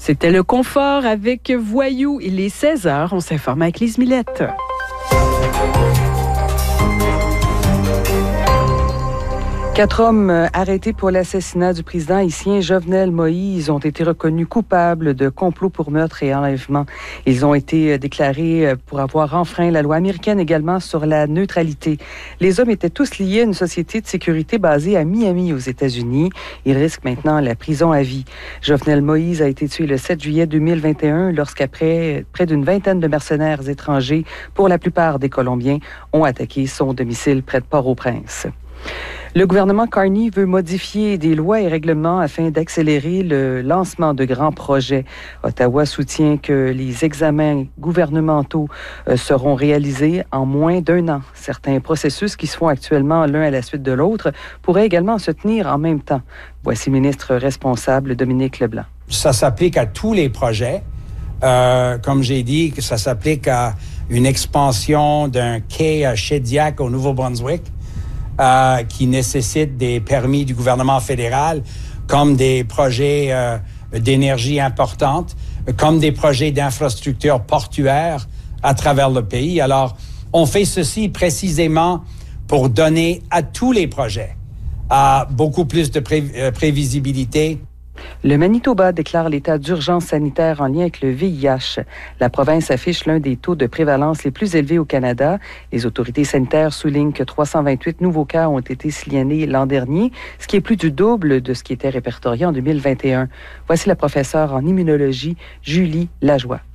C'était le confort avec Voyou. Il est 16h. On s'informe avec Lise Millette. Quatre hommes arrêtés pour l'assassinat du président haïtien Jovenel Moïse ont été reconnus coupables de complot pour meurtre et enlèvement. Ils ont été déclarés pour avoir enfreint la loi américaine également sur la neutralité. Les hommes étaient tous liés à une société de sécurité basée à Miami aux États-Unis. Ils risquent maintenant la prison à vie. Jovenel Moïse a été tué le 7 juillet 2021 lorsqu'après près d'une vingtaine de mercenaires étrangers, pour la plupart des Colombiens, ont attaqué son domicile près de Port-au-Prince. Le gouvernement Carney veut modifier des lois et règlements afin d'accélérer le lancement de grands projets. Ottawa soutient que les examens gouvernementaux seront réalisés en moins d'1 an. Certains processus qui se font actuellement l'un à la suite de l'autre pourraient également se tenir en même temps. Voici le ministre responsable Dominique Leblanc. Ça s'applique à tous les projets. Comme j'ai dit, ça s'applique à une expansion d'un quai à Shediac au Nouveau-Brunswick. Qui nécessitent des permis du gouvernement fédéral, comme des projets d'énergie importantes, comme des projets d'infrastructures portuaires à travers le pays. Alors, on fait ceci précisément pour donner à tous les projets beaucoup plus de prévisibilité. Le Manitoba déclare l'état d'urgence sanitaire en lien avec le VIH. La province affiche l'un des taux de prévalence les plus élevés au Canada. Les autorités sanitaires soulignent que 328 nouveaux cas ont été signalés l'an dernier, ce qui est plus du double de ce qui était répertorié en 2021. Voici la professeure en immunologie, Julie Lajoie.